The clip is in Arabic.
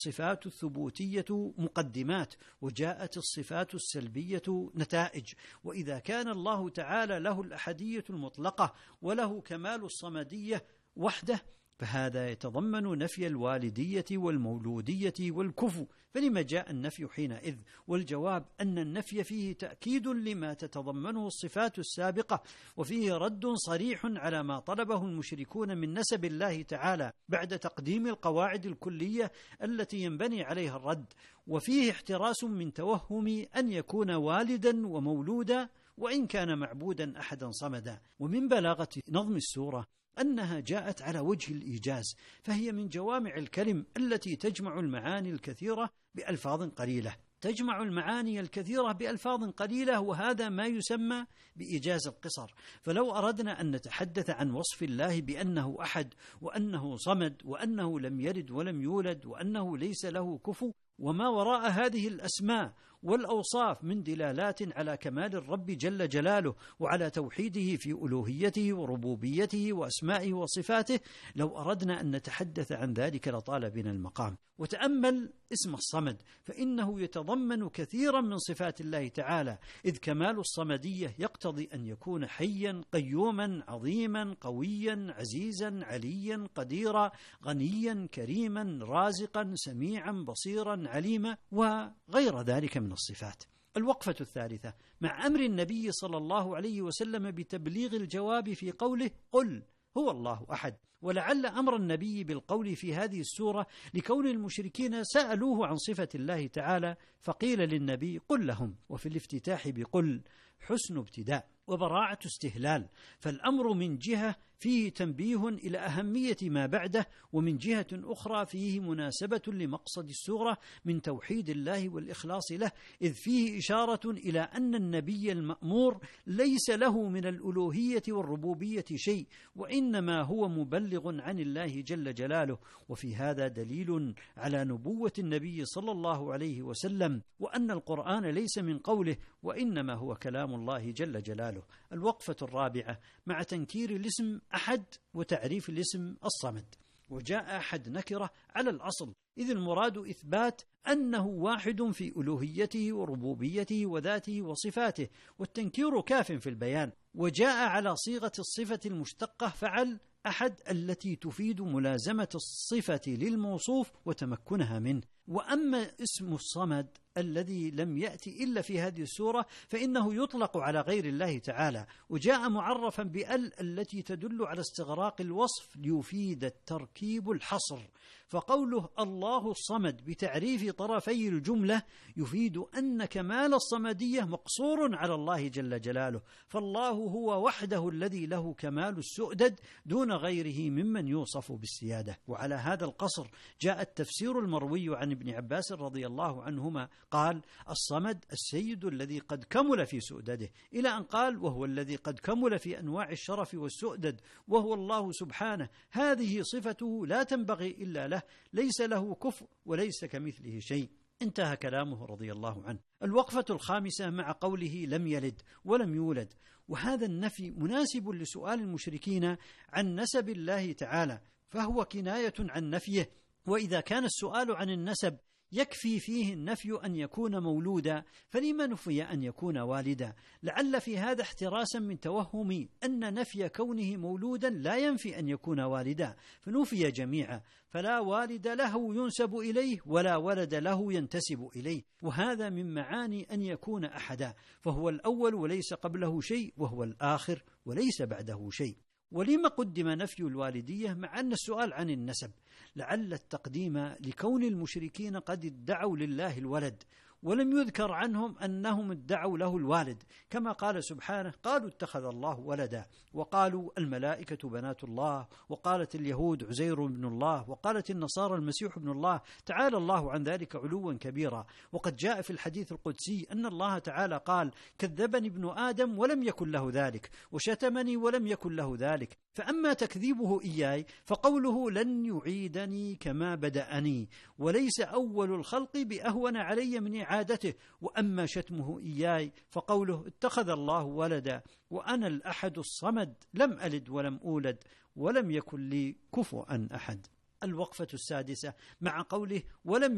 الصفات الثبوتية مقدمات، وجاءت الصفات السلبية نتائج. وإذا كان الله تعالى له الأحدية المطلقة وله كمال الصمدية وحده، فهذا يتضمن نفي الوالدية والمولودية والكفو، فلما جاء النفي حينئذ؟ والجواب أن النفي فيه تأكيد لما تتضمنه الصفات السابقة، وفيه رد صريح على ما طلبه المشركون من نسب الله تعالى بعد تقديم القواعد الكلية التي ينبني عليها الرد، وفيه احتراس من توهم أن يكون والدا ومولودا وإن كان معبودا أحدا صمدا. ومن بلاغة نظم السورة أنها جاءت على وجه الإيجاز، فهي من جوامع الكلم التي تجمع المعاني الكثيرة بألفاظ قليلة، وهذا ما يسمى بإيجاز القصر. فلو أردنا أن نتحدث عن وصف الله بأنه أحد، وأنه صمد، وأنه لم يلد ولم يولد، وأنه ليس له كفو، وما وراء هذه الأسماء والأوصاف من دلالات على كمال الرب جل جلاله وعلى توحيده في ألوهيته وربوبيته وأسمائه وصفاته، لو أردنا أن نتحدث عن ذلك لطال بنا المقام. وتأمل اسم الصمد، فإنه يتضمن كثيرا من صفات الله تعالى، إذ كمال الصمدية يقتضي أن يكون حيا قيوما عظيما قويا عزيزا عليا قديرا غنيا كريما رازقا سميعا بصيرا عليما وغير ذلك من الصفات. الوقفة الثالثة مع أمر النبي صلى الله عليه وسلم بتبليغ الجواب في قوله قل هو الله أحد. ولعل أمر النبي بالقول في هذه السورة لكون المشركين سألوه عن صفة الله تعالى، فقيل للنبي قل لهم. وفي الافتتاح بقل حسن ابتداء وبراعة استهلال، فالأمر من جهة فيه تنبيه إلى أهمية ما بعده، ومن جهة أخرى فيه مناسبة لمقصد السورة من توحيد الله والإخلاص له، إذ فيه إشارة إلى أن النبي المأمور ليس له من الألوهية والربوبية شيء، وإنما هو مبلغ عن الله جل جلاله. وفي هذا دليل على نبوة النبي صلى الله عليه وسلم، وأن القرآن ليس من قوله وإنما هو كلام الله جل جلاله. الوقفة الرابعة مع تنكير الاسم أحد وتعريف الاسم الصمد. وجاء أحد نكرة على الأصل، إذ المراد إثبات أنه واحد في ألوهيته وربوبيته وذاته وصفاته، والتنكير كاف في البيان. وجاء على صيغة الصفة المشتقة فعل أحد التي تفيد ملازمة الصفة للموصوف وتمكنها منه. وأما اسم الصمد الذي لم يأتي إلا في هذه السورة فإنه يطلق على غير الله تعالى، وجاء معرفا بأل التي تدل على استغراق الوصف ليفيد التركيب الحصر. فقوله الله الصمد بتعريف طرفي الجملة يفيد أن كمال الصمدية مقصور على الله جل جلاله، فالله هو وحده الذي له كمال السؤدد دون غيره ممن يوصف بالسيادة. وعلى هذا القصر جاء التفسير المروي عن ابن عباس رضي الله عنهما قال الصمد السيد الذي قد كمل في سؤدده، إلى أن قال وهو الذي قد كمل في أنواع الشرف والسؤدد وهو الله سبحانه، هذه صفته لا تنبغي إلا له، ليس له كفء وليس كمثله شيء. انتهى كلامه رضي الله عنه. الوقفة الخامسة مع قوله لم يلد ولم يولد، وهذا النفي مناسب لسؤال المشركين عن نسب الله تعالى، فهو كناية عن نفيه. وإذا كان السؤال عن النسب يكفي فيه النفي أن يكون مولودا، فلما نفي أن يكون والدا؟ لعل في هذا احتراسا من توهم أن نفي كونه مولودا لا ينفي أن يكون والدا، فنفي جميعا، فلا والد له ينسب إليه ولا ولد له ينتسب إليه. وهذا من معاني أن يكون أحدا، فهو الأول وليس قبله شيء، وهو الآخر وليس بعده شيء. ولما قدم نفي الوالدية مع أن السؤال عن النسب؟ لعل التقديم لكون المشركين قد ادعوا لله الولد، ولم يذكر عنهم أنهم ادعوا له الوالد، كما قال سبحانه قالوا اتخذ الله ولدا، وقالوا الملائكة بنات الله، وقالت اليهود عزير بن الله، وقالت النصارى المسيح ابن الله، تعالى الله عن ذلك علوا كبيرا. وقد جاء في الحديث القدسي أن الله تعالى قال كذبني ابن آدم ولم يكن له ذلك، وشتمني ولم يكن له ذلك. فأما تكذيبه إياي فقوله لن يعيدني كما بدأني، وليس أول الخلق بأهون علي من إعادته. وأما شتمه إياي فقوله اتخذ الله ولدا وأنا الأحد الصمد لم ألد ولم أولد ولم يكن لي كفوا أحد. الوقفة السادسة مع قوله ولم